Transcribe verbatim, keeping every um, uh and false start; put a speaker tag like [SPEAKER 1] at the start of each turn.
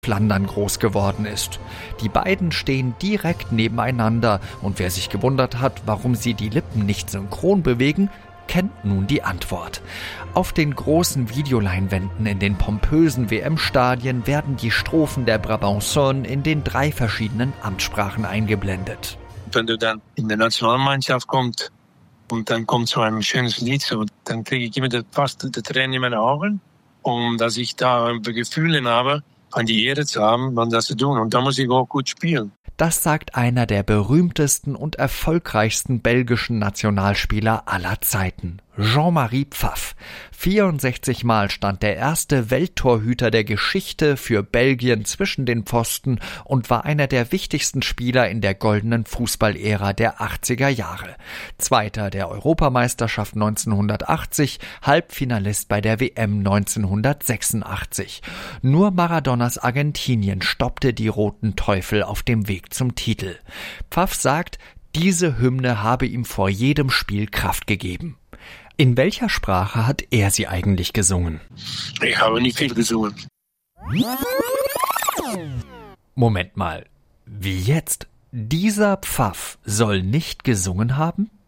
[SPEAKER 1] Flandern groß geworden ist. Die beiden stehen direkt nebeneinander und wer sich gewundert hat, warum sie die Lippen nicht synchron bewegen, kennt nun die Antwort. Auf den großen Videoleinwänden in den pompösen W M-Stadien werden die Strophen der Brabançonne in den drei verschiedenen Amtssprachen eingeblendet.
[SPEAKER 2] Wenn du dann in der Nationalmannschaft kommst und dann kommt so ein schönes Lied, so, dann kriege ich immer fast die Tränen in meinen Augen, und dass ich da Gefühle habe, an die Ehre zu haben, man das zu tun. Und da muss ich auch gut spielen.
[SPEAKER 1] Das sagt einer der berühmtesten und erfolgreichsten belgischen Nationalspieler aller Zeiten, Jean-Marie Pfaff. vierundsechzig Mal stand der erste Welttorhüter der Geschichte für Belgien zwischen den Pfosten und war einer der wichtigsten Spieler in der goldenen Fußballära der achtziger Jahre. Zweiter der Europameisterschaft neunzehnhundertachtzig, Halbfinalist bei der W M neunzehnhundertsechsundachtzig. Nur Maradonas Argentinien stoppte die Roten Teufel auf dem Weg zum Titel. Pfaff sagt, diese Hymne habe ihm vor jedem Spiel Kraft gegeben. In welcher Sprache hat er sie eigentlich gesungen?
[SPEAKER 2] Ich habe nicht viel gesungen.
[SPEAKER 1] Moment mal, wie jetzt? Dieser Pfaff soll nicht gesungen haben?